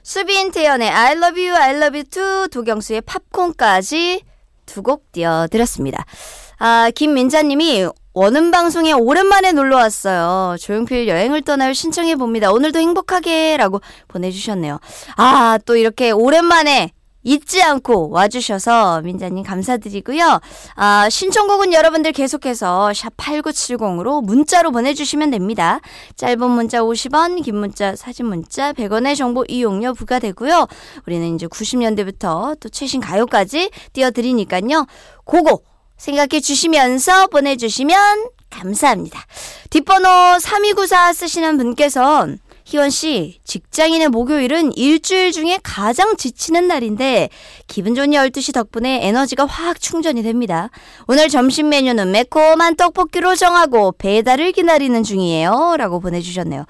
수빈 태연의 I love you, I love you too, 도경수의 팝콘까지 두 곡 띄워드렸습니다. 김민자님이 원음 방송에 오랜만에 놀러 왔어요. 조용필 여행을 떠나요 신청해 봅니다. 오늘도 행복하게 라고 보내주셨네요. 또 이렇게 오랜만에 잊지 않고 와주셔서 민자님 감사드리고요. 신청곡은 여러분들 계속해서 샵8970으로 문자로 보내주시면 됩니다. 짧은 문자 50원, 긴 문자, 사진 문자 100원의 정보 이용료 부과되고요. 우리는 이제 90년대부터 또 최신 가요까지 띄워드리니까요. 그거 생각해 주시면서 보내주시면 감사합니다. 뒷번호 3294 쓰시는 분께서 희원씨, 직장인의 목요일은 일주일 중에 가장 지치는 날인데 기분 좋은 12시 덕분에 에너지가 확 충전이 됩니다. 오늘 점심 메뉴는 매콤한 떡볶이로 정하고 배달을 기다리는 중이에요. 라고 보내주셨네요.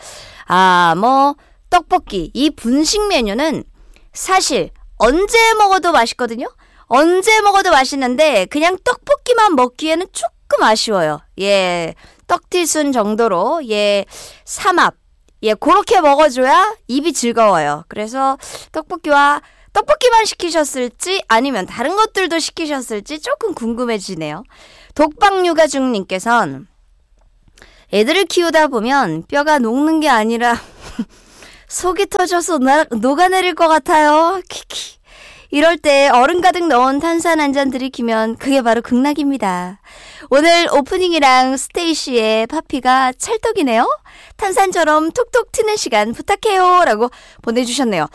떡볶이, 이 분식 메뉴는 사실 언제 먹어도 맛있거든요. 언제 먹어도 맛있는데 그냥 떡볶이만 먹기에는 조금 아쉬워요. 떡튀순 정도로 삼합 그렇게 먹어줘야 입이 즐거워요. 그래서 떡볶이만 시키셨을지 아니면 다른 것들도 시키셨을지 조금 궁금해지네요. 독박육아중님께서는 애들을 키우다 보면 뼈가 녹는 게 아니라 속이 터져서 녹아내릴 것 같아요. 키키. 이럴 때 얼음 가득 넣은 탄산 한 잔 들이키면 그게 바로 극락입니다. 오늘 오프닝이랑 스테이시의 파피가 찰떡이네요. 탄산처럼 톡톡 튀는 시간 부탁해요. 라고 보내주셨네요.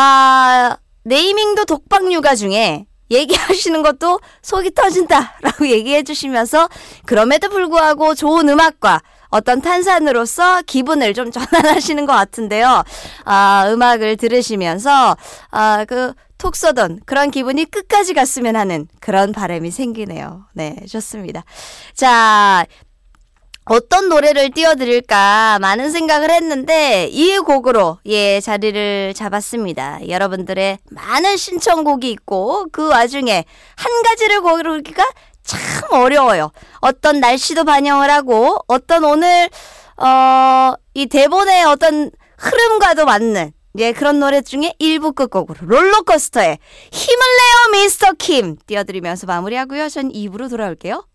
네이밍도 독박육아 중에 얘기하시는 것도 속이 터진다 라고 얘기해 주시면서 그럼에도 불구하고 좋은 음악과 어떤 탄산으로서 기분을 좀 전환하시는 것 같은데요. 음악을 들으시면서 톡 쏘던 그런 기분이 끝까지 갔으면 하는 그런 바람이 생기네요. 네, 좋습니다. 자, 어떤 노래를 띄워드릴까 많은 생각을 했는데 이 곡으로 자리를 잡았습니다. 여러분들의 많은 신청곡이 있고 그 와중에 한 가지를 고르기가 참 어려워요. 어떤 날씨도 반영을 하고 어떤 오늘 이 대본의 어떤 흐름과도 맞는 그런 노래 중에 1부 끝곡으로 롤러코스터의 힘을 내요 미스터 킴 띄워드리면서 마무리하고요. 전 2부로 돌아올게요.